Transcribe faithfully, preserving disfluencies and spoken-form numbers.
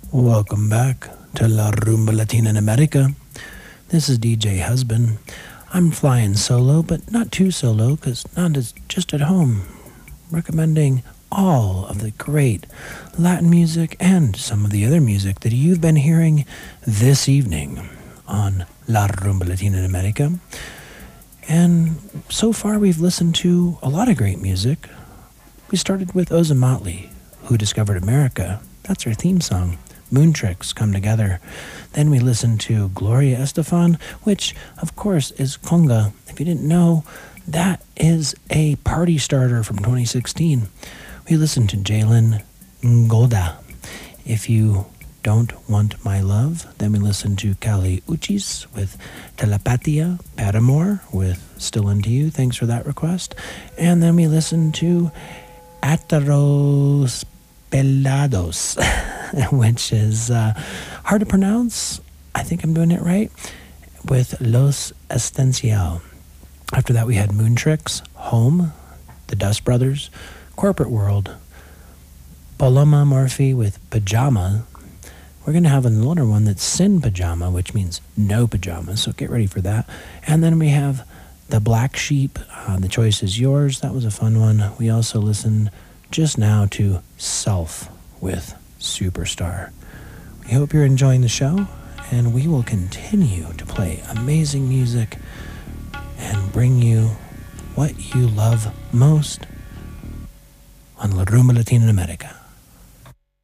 Welcome back to La Rumba Latina in America. This is D J Husband. I'm flying solo, but not too solo, because Nanda's just at home, recommending all of the great Latin music and some of the other music that you've been hearing this evening on La Rumba Latina in America. And so far we've listened to a lot of great music. We started with Ozomatli, Who Discovered America. That's our theme song. Moon Tricks, Come Together. Then we listened to Gloria Estefan, which, of course, is conga. If you didn't know, that is a party starter from twenty sixteen. We listened to Jalen Ngoda, If You Don't Want My Love. Then we listened to Kali Uchis with Telepatia, Paramore with Still Into You. Thanks for that request. And then we listened to Ataros Pelados, which is uh, hard to pronounce. I think I'm doing it right. With Los Estencial. After that, we had Moon Tricks, Home, the Dust Brothers, Corporate World, Paloma Murphy with Pajama. We're going to have another one that's Sin Pajama, which means no pajamas, so get ready for that. And then we have The Black Sheep, uh, The Choice Is Yours. That was a fun one. We also listened just now to Self with Superstar. We hope you're enjoying the show, and we will continue to play amazing music and bring you what you love most on La Rumba Latina in America.